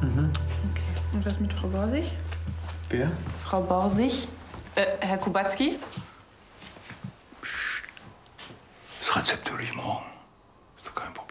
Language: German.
Okay. Und was mit Frau Borsig? Wer? Frau Borsig? Herr Kubacki? Das Rezept hole ich morgen. Ist doch kein Problem.